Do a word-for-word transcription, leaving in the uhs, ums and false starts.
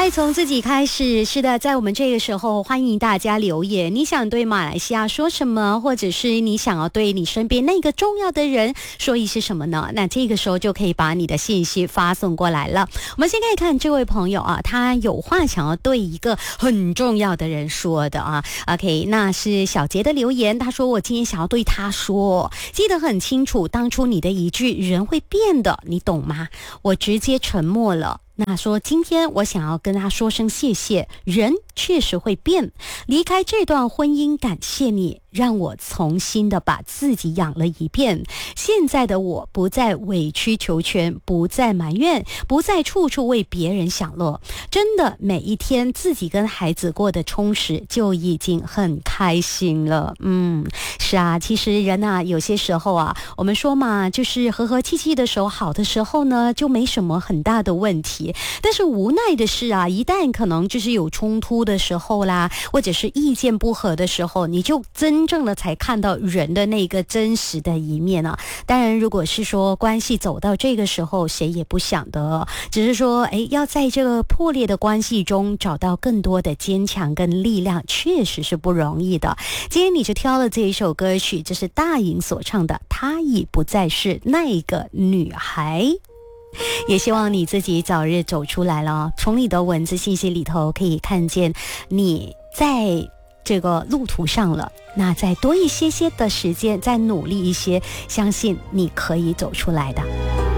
会从自己开始。是的，在我们这个时候欢迎大家留言，你想对马来西亚说什么，或者是你想要对你身边那个重要的人说一些什么呢？那这个时候就可以把你的信息发送过来了。我们先看一看这位朋友啊，他有话想要对一个很重要的人说的啊。 OK， 那是小杰的留言，他说我今天想要对他说，记得很清楚当初你的一句人会变的，你懂吗？我直接沉默了。那说今天我想要跟他说声谢谢，人确实会变，离开这段婚姻感谢你，让我重新的把自己养了一遍。现在的我不再委曲求全，不再埋怨，不再处处为别人享乐，真的每一天自己跟孩子过得充实就已经很开心了。嗯，是啊，其实人啊有些时候啊，我们说嘛，就是和和气气的时候，好的时候呢就没什么很大的问题，但是无奈的是啊，一旦可能就是有冲突的时候啦，或者是意见不合的时候，你就真正的才看到人的那个真实的一面啊。当然如果是说关系走到这个时候，谁也不想的，只是说诶，要在这个破裂的关系中找到更多的坚强跟力量，确实是不容易的。今天你就挑了这一首歌曲，这是大颖所唱的《她已不再是那个女孩》。也希望你自己早日走出来了。从你的文字信息里头可以看见你在这个路途上了，那再多一些些的时间，再努力一些，相信你可以走出来的。